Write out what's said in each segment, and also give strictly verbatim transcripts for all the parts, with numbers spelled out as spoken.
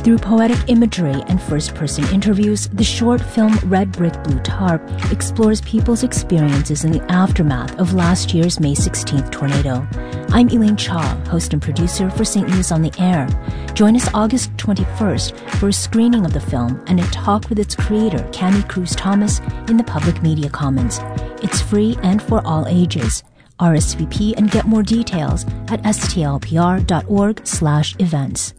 Through poetic imagery and first-person interviews, the short film Red Brick Blue Tarp explores people's experiences in the aftermath of last year's May sixteenth tornado. I'm Elaine Cha, host and producer for Saint Louis on the Air. Join us August twenty-first for a screening of the film and a talk with its creator, Cami Cruz Thomas, in the Public Media Commons. It's free and for all ages. R S V P and get more details at s t l p r dot org slash events.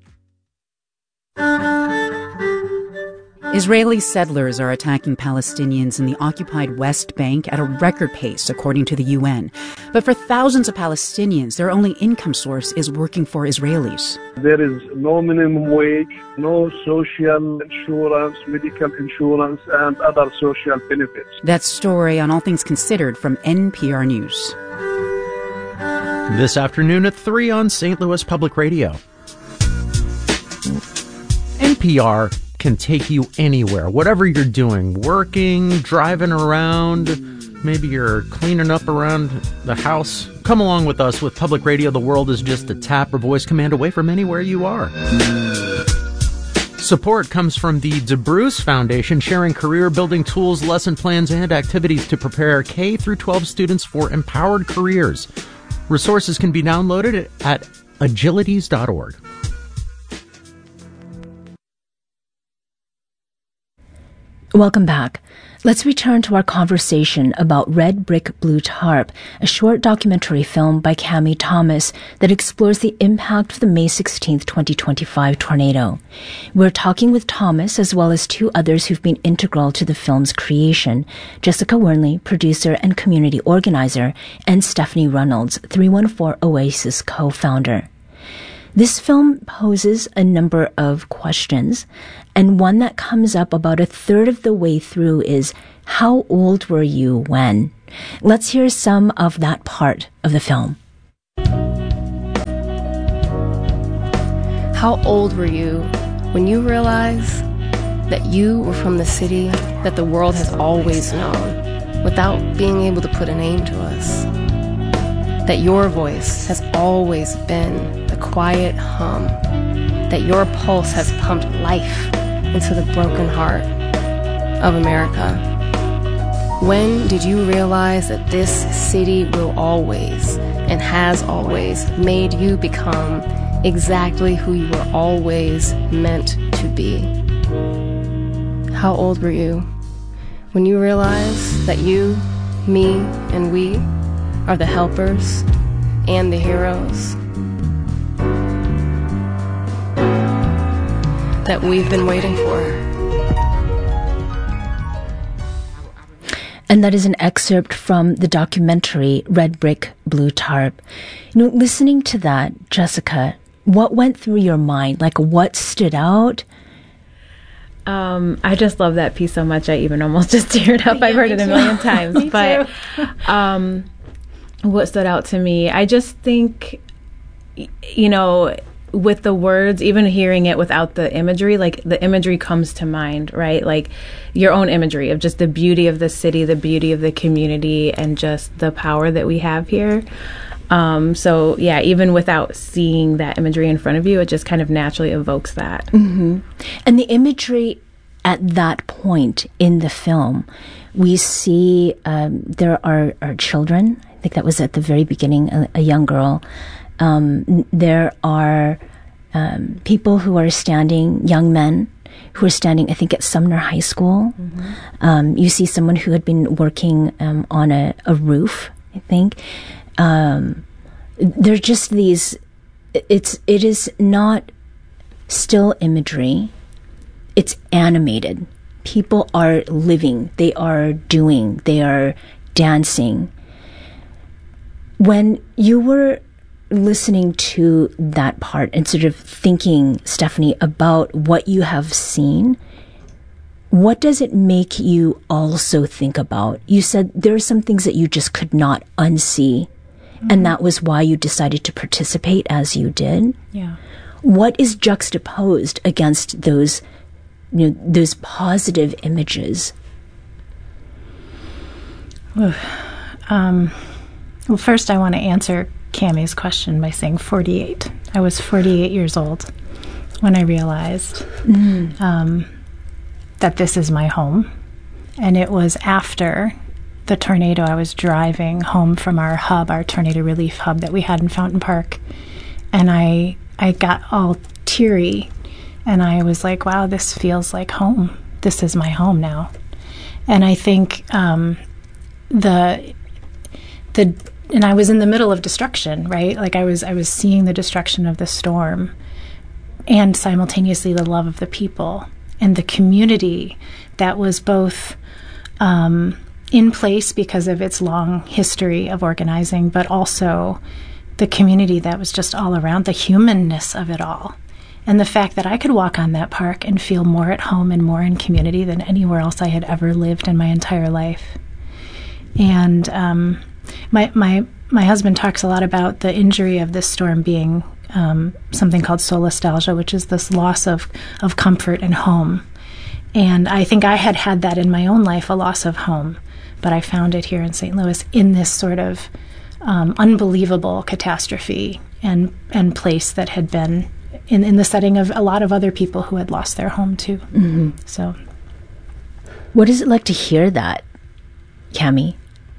Israeli settlers are attacking Palestinians in the occupied West Bank at a record pace, according to the U N. But for thousands of Palestinians, their only income source is working for Israelis. There is no minimum wage, no social insurance, medical insurance, and other social benefits. That story on All Things Considered from N P R News. This afternoon at three on Saint Louis Public Radio. N P R can take you anywhere, whatever you're doing, working, driving around, maybe you're cleaning up around the house. Come along with us with Public Radio. The world is just a tap or voice command away from anywhere you are. Support comes from the DeBruce Foundation, sharing career-building tools, lesson plans, and activities to prepare K through twelve students for empowered careers. Resources can be downloaded at agilities dot org. Welcome back. Let's return to our conversation about Red Brick Blue Tarp, a short documentary film by Cami Thomas that explores the impact of the May sixteenth, twenty twenty-five tornado. We're talking with Thomas as well as two others who've been integral to the film's creation, Jessica Wernley, producer and community organizer, and Stephanie Reynolds, three one four Oasis co-founder. This film poses a number of questions, and one that comes up about a third of the way through is, how old were you when? Let's hear some of that part of the film. How old were you when you realized that you were from the city that the world has always known, without being able to put a name to us? That your voice has always been the quiet hum, that your pulse has pumped life into the broken heart of America. When did you realize that this city will always and has always made you become exactly who you were always meant to be? How old were you when you realized that you, me, and we are the helpers and the heroes that we've been waiting for? And that is an excerpt from the documentary Red Brick Blue Tarp. You know, listening to that, Jessica, what went through your mind? Like, what stood out? Um, I just love that piece so much. I even almost just teared up. Yeah, I've heard it a million too. times. But um, what stood out to me, I just think, you know, with the words, even hearing it without the imagery, like the imagery comes to mind, right? Like your own imagery of just the beauty of the city, the beauty of the community, and just the power that we have here. Um, so yeah, even without seeing that imagery in front of you, it just kind of naturally evokes that. Mm-hmm. And the imagery at that point in the film, we see um, there are, are children. I think that was at the very beginning, a, a young girl. Um, there are um, people who are standing, young men who are standing, I think, at Sumner High School. Mm-hmm. Um, you see someone who had been working um, on a, a roof, I think. Um, they're just these, it's, it is not still imagery. It's animated. People are living. They are doing. They are dancing. When you were listening to that part and sort of thinking, Stephanie, about what you have seen, what does it make you also think about? You said there are some things that you just could not unsee, mm-hmm. and that was why you decided to participate as you did. Yeah. What is juxtaposed against those, you know, those positive images? um, well, first I want to answer Cami's question by saying forty-eight. I was forty-eight years old when I realized mm. um, that this is my home. And it was after the tornado. I was driving home from our hub, our tornado relief hub that we had in Fountain Park. And I I got all teary. And I was like, wow, this feels like home. This is my home now. And I think um, the the and I was in the middle of destruction, right? Like I was I was seeing the destruction of the storm and simultaneously the love of the people and the community that was both um, in place because of its long history of organizing, but also the community that was just all around, the humanness of it all. And the fact that I could walk on that park and feel more at home and more in community than anywhere else I had ever lived in my entire life. And um, my my my husband talks a lot about the injury of this storm being um, something called solastalgia, which is this loss of, of comfort and home. And I think I had had that in my own life, a loss of home. But I found it here in Saint Louis in this sort of um, unbelievable catastrophe and, and place that had been in, in the setting of a lot of other people who had lost their home too. Mm-hmm. So, what is it like to hear that, Cami?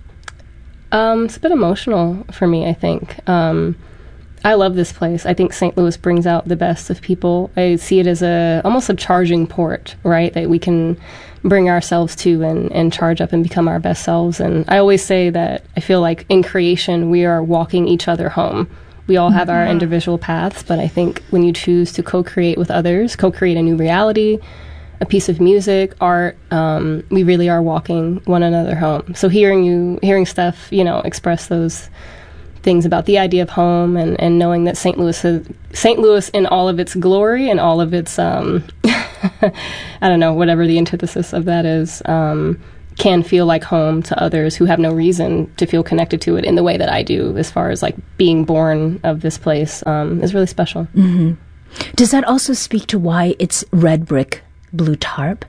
Um, it's a bit emotional for me, I think. Um, I love this place. I think Saint Louis brings out the best of people. I see it as a almost a charging port, right, that we can bring ourselves to and, and charge up and become our best selves. And I always say that I feel like in creation, we are walking each other home. We all have our individual paths, but I think when you choose to co-create with others, co-create a new reality, a piece of music, art, um, we really are walking one another home. So hearing you, hearing Steph, you know, express those things about the idea of home and, and knowing that Saint Louis, is, Saint Louis in all of its glory and all of its, um, I don't know, whatever the antithesis of that is, um, can feel like home to others who have no reason to feel connected to it in the way that I do, as far as like being born of this place, um, is really special. Mm-hmm. Does that also speak to why it's red brick, blue tarp?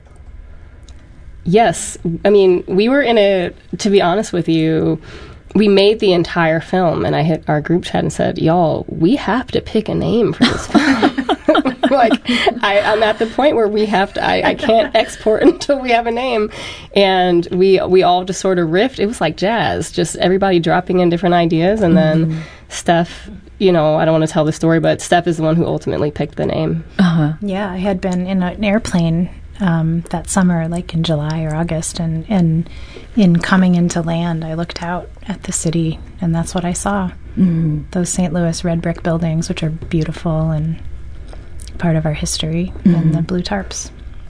Yes. I mean, we were in a, to be honest with you, we made the entire film, and I hit our group chat and said, y'all, we have to pick a name for this film. Like, I, I'm at the point where we have to, I, I can't export until we have a name. And we we all just sort of riffed. It was like jazz, just everybody dropping in different ideas. And then mm-hmm. Steph, you know, I don't want to tell the story, but Steph is the one who ultimately picked the name. Uh-huh. Yeah, I had been in an airplane um, that summer, like in July or August, and, and in coming into land, I looked out at the city, and that's what I saw. Mm-hmm. Those Saint Louis red brick buildings, which are beautiful and part of our history, mm-hmm. and the blue tarps.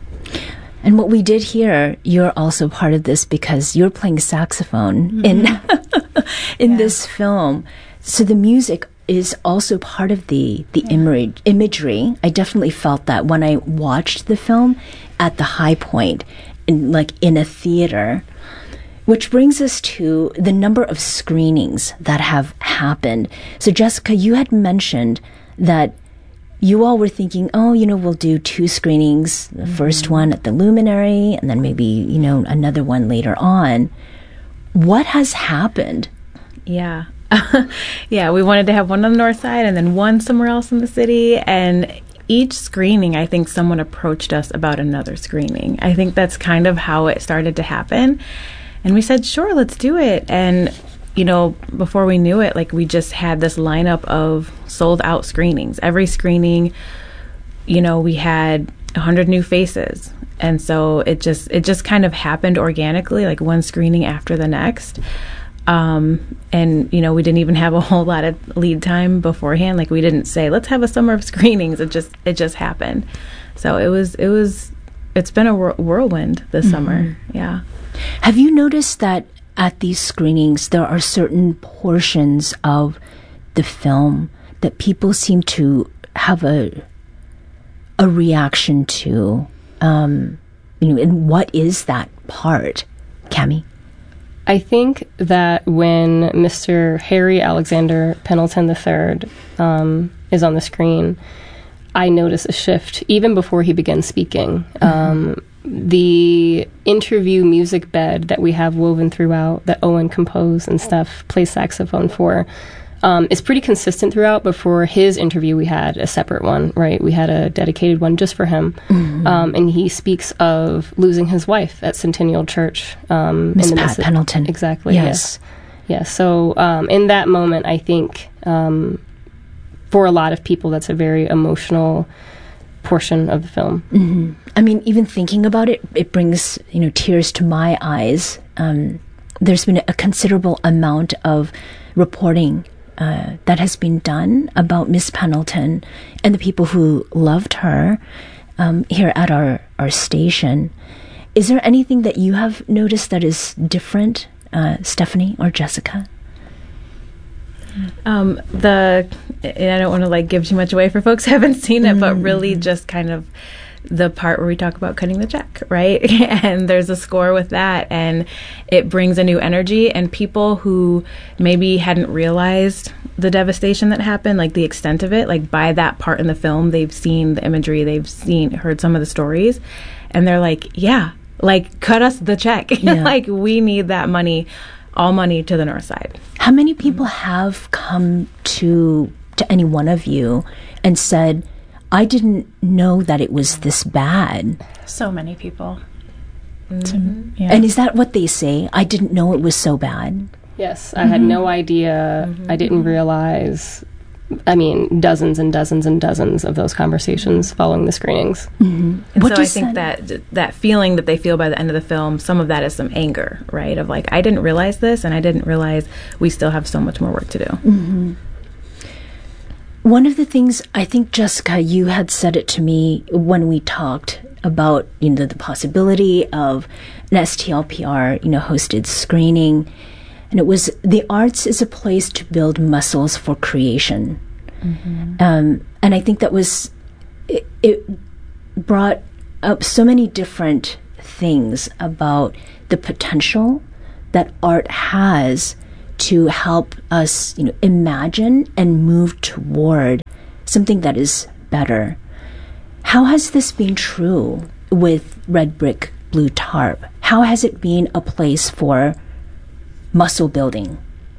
And what we did here, you're also part of this because you're playing saxophone mm-hmm. in in yeah. this film. So the music is also part of the, the yeah. imagery, imagery. I definitely felt that when I watched the film at the high point, in, like in a theater. Which brings us to the number of screenings that have happened. So Jessica, you had mentioned that you all were thinking, oh, you know, we'll do two screenings, the mm-hmm. first one at the Luminary, and then maybe, you know, another one later on. What has happened? Yeah. yeah, we wanted to have one on the north side and then one somewhere else in the city. And each screening, I think someone approached us about another screening. I think that's kind of how it started to happen. And we said, sure, let's do it. And you know, before we knew it, like we just had this lineup of sold out screenings. Every screening, you know, we had a hundred new faces. And so it just, it just kind of happened organically, like one screening after the next. Um, and, you know, we didn't even have a whole lot of lead time beforehand. Like we didn't say, let's have a summer of screenings. It just, it just happened. So it was, it was, it's been a whir- whirlwind this mm-hmm. summer. Yeah. Have you noticed that at these screenings, there are certain portions of the film that people seem to have a a reaction to? Um, you know, and what is that part, Cami? I think that when Mister Harry Alexander Pendleton the third um, is on the screen, I notice a shift even before he begins speaking. Mm-hmm. Um, the interview music bed that we have woven throughout that Owen composed and Steph plays saxophone for, Um, it's pretty consistent throughout, but for his interview, we had a separate one, right? We had a dedicated one just for him. Mm-hmm. Um, and he speaks of losing his wife at Centennial Church. Um, Miss in the Pat Missi- Pendleton. Exactly, Yes. yes. Yes, so um, in that moment, I think um, for a lot of people, that's a very emotional portion of the film. Mm-hmm. I mean, even thinking about it, it brings, you know, tears to my eyes. Um, there's been a considerable amount of reporting uh, that has been done about Miss Pendleton and the people who loved her um, here at our, our station. Is there anything that you have noticed that is different, uh, Stephanie or Jessica? Um, the and I don't want to like give too much away for folks who haven't seen it, mm. but really just kind of the part where we talk about cutting the check, right? And there's a score with that, and it brings a new energy. And people who maybe hadn't realized the devastation that happened, like the extent of it, like by that part in the film, they've seen the imagery, they've seen, heard some of the stories, and they're like, yeah, like cut us the check. Yeah. Like we need that money, all money to the north side. How many people have come to to any one of you and said, I didn't know that it was this bad? So many people. Mm-hmm. To, yeah. And is that what they say? I didn't know it was so bad? Yes, I mm-hmm. had no idea. Mm-hmm. I didn't realize. I mean, dozens and dozens and dozens of those conversations following the screenings. Mm-hmm. And what so I think that, that that feeling that they feel by the end of the film, some of that is some anger, right? Of like, I didn't realize this, and I didn't realize we still have so much more work to do. Mm-hmm. One of the things, I think, Jessica, you had said it to me when we talked about, you know, the possibility of an S T L P R, you know, hosted screening. And it was, the arts is a place to build muscles for creation. Mm-hmm. Um, and I think that was, it, it brought up so many different things about the potential that art has to help us, you know, imagine and move toward something that is better. How has this been true with Red Brick Blue Tarp? How has it been a place for muscle building?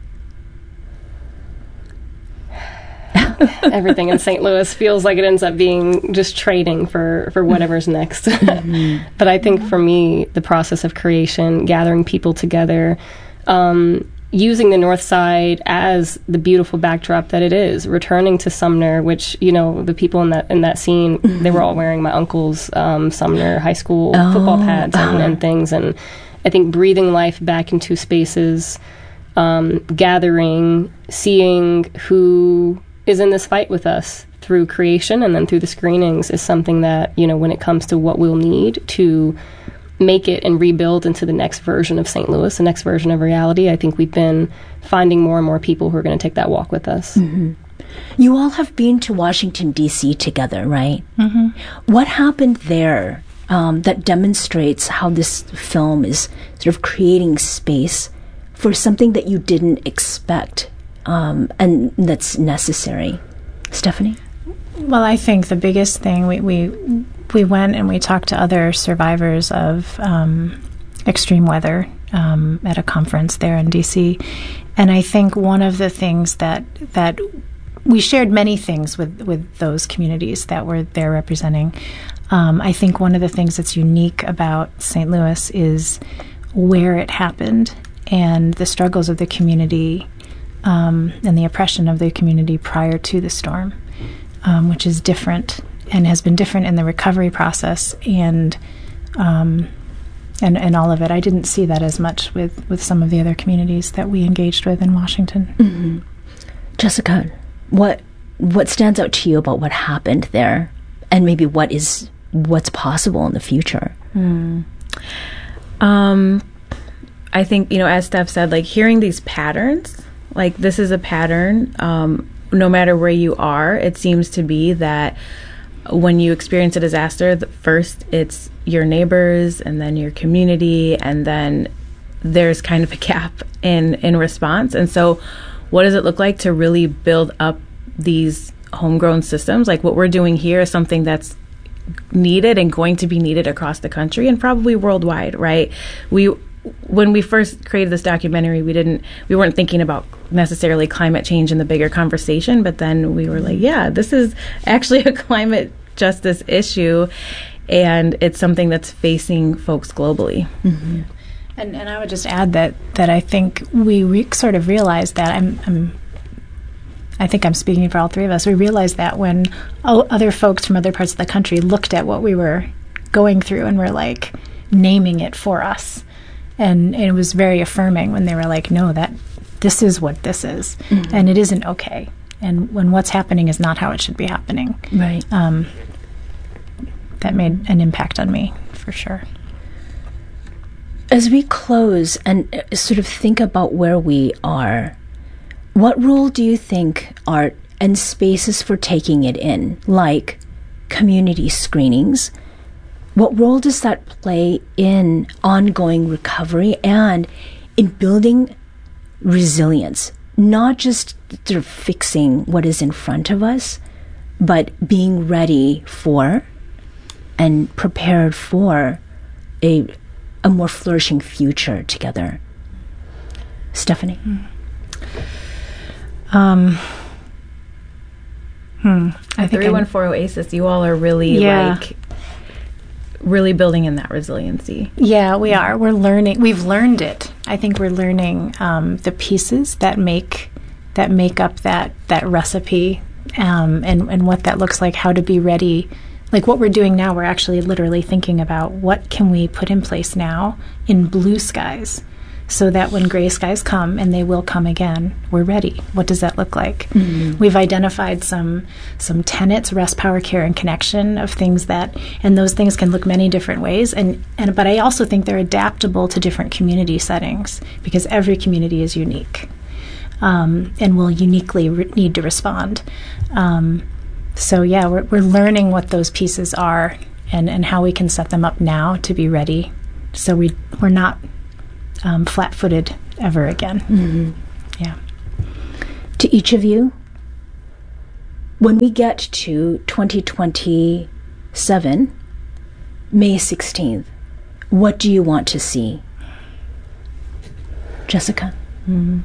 Everything in Saint Louis feels like it ends up being just trading for, for whatever's next. Mm-hmm. But I think for me, the process of creation, gathering people together, um, using the North Side as the beautiful backdrop that it is, returning to Sumner, which, you know, the people in that in that scene, mm-hmm. they were all wearing my uncle's um, Sumner high school oh, football pads and, uh-huh. and things. And I think breathing life back into spaces, um, gathering, seeing who is in this fight with us through creation and then through the screenings is something that, you know, when it comes to what we'll need to make it and rebuild into the next version of Saint Louis, the next version of reality, I think we've been finding more and more people who are going to take that walk with us. Mm-hmm. You all have been to Washington, D C together, right? Mm-hmm. What happened there um, that demonstrates how this film is sort of creating space for something that you didn't expect um, and that's necessary? Stephanie? Well, I think the biggest thing, we we, we went and we talked to other survivors of um, extreme weather um, at a conference there in D C, and I think one of the things that that we shared many things with, with those communities that were there representing. Um, I think one of the things that's unique about Saint Louis is where it happened and the struggles of the community um, and the oppression of the community prior to the storm, um, which is different and has been different in the recovery process and um, and and all of it. I didn't see that as much with, with some of the other communities that we engaged with in Washington. Mm-hmm. Jessica, what what stands out to you about what happened there, and maybe what is what's possible in the future? Mm. Um, I think, you know, as Steph said, like hearing these patterns, like this is a pattern. Um, no matter where you are, it seems to be that when you experience a disaster, the first it's your neighbors and then your community, and then there's kind of a gap in, in response. And so what does it look like to really build up these homegrown systems? Like what we're doing here is something that's needed and going to be needed across the country and probably worldwide, right? We when we first created this documentary, we didn't, we weren't thinking about necessarily climate change in the bigger conversation, but then we were like, yeah, this is actually a climate justice issue, and it's something that's facing folks globally. Mm-hmm. And and I would just add that that I think we re- sort of realized that I'm, I'm I think I'm speaking for all three of us. We realized that when o- other folks from other parts of the country looked at what we were going through and were like naming it for us, and, and it was very affirming when they were like, no, that this is what this is, mm-hmm. and it isn't okay. And when what's happening is not how it should be happening. Right. Um, that made an impact on me, for sure. As we close and uh, sort of think about where we are, what role do you think art and spaces for taking it in, like community screenings, what role does that play in ongoing recovery and in building resilience, not just sort of fixing what is in front of us, but being ready for and prepared for a a more flourishing future together? Stephanie? Um, hmm. I think three one four Oasis, you all are really yeah. like really building in that resiliency. Yeah, we are. We're learning. We've learned it. I think we're learning um, the pieces that make that make up that that recipe, um, and and what that looks like. How to be ready. Like what we're doing now, we're actually literally thinking about what can we put in place now in blue skies, so that when gray skies come, and they will come again, we're ready. What does that look like? Mm-hmm. We've identified some some tenets, rest, power, care, and connection of things that, and those things can look many different ways. And, and but I also think they're adaptable to different community settings, because every community is unique, um, and will uniquely re- need to respond. Um, so yeah, we're we're learning what those pieces are, and, and how we can set them up now to be ready, so we we're not Um, flat-footed ever again. Mm-hmm. Yeah. To each of you, when we get to twenty twenty-seven, May sixteenth, what do you want to see? Jessica? Mm-hmm.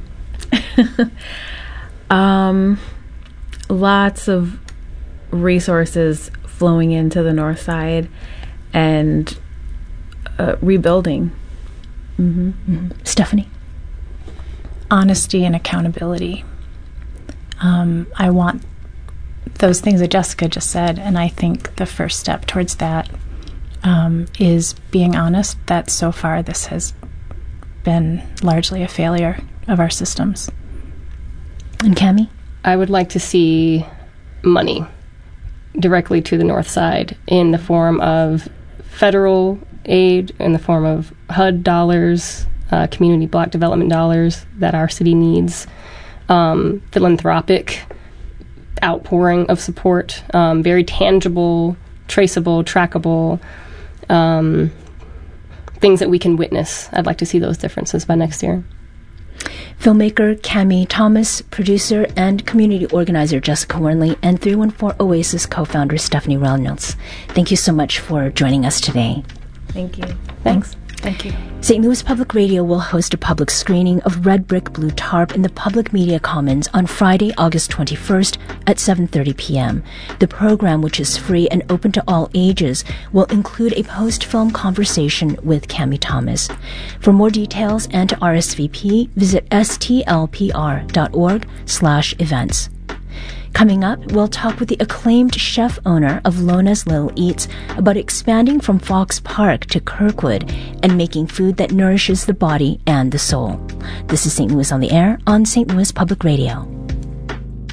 um, lots of resources flowing into the North Side and uh, rebuilding. Mm-hmm. Mm-hmm. Stephanie? Honesty and accountability. Um, I want those things that Jessica just said, and I think the first step towards that um, is being honest that so far this has been largely a failure of our systems. And Cami? I would like to see money directly to the North Side in the form of federal aid, in the form of H U D dollars, uh, community block development dollars that our city needs, um, philanthropic outpouring of support, um, very tangible, traceable, trackable, um, things that we can witness. I'd like to see those differences by next year. Filmmaker Cami Thomas, producer and community organizer Jessica Wernley, and three one four Oasis co-founder Stephanie Reynolds. Thank you so much for joining us today. Thank you. Thanks. Thank you. Saint Louis Public Radio will host a public screening of Red Brick Blue Tarp in the Public Media Commons on Friday, August twenty-first at seven thirty p.m. The program, which is free and open to all ages, will include a post-film conversation with Cami Thomas. For more details and to R S V P, visit stlpr.org slash events. Coming up, we'll talk with the acclaimed chef owner of Lona's Little Eats about expanding from Fox Park to Kirkwood and making food that nourishes the body and the soul. This is Saint Louis on the Air on Saint Louis Public Radio.